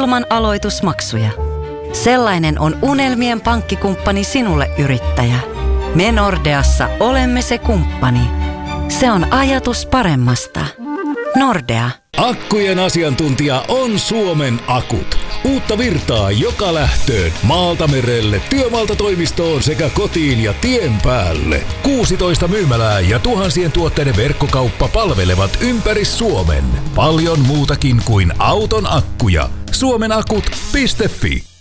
ilman aloitusmaksuja. Sellainen on unelmien pankkikumppani sinulle, yrittäjä. Me Nordeassa olemme se kumppani. Se on ajatus paremmasta. Nordea. Akkujen asiantuntija on Suomen Akut. Uutta virtaa joka lähtöön, maalta merelle, työmaalta toimistoon sekä kotiin ja tien päälle. 16 myymälää ja tuhansien tuotteiden verkkokauppa palvelevat ympäri Suomen. Paljon muutakin kuin auton akkuja. Suomenakut.fi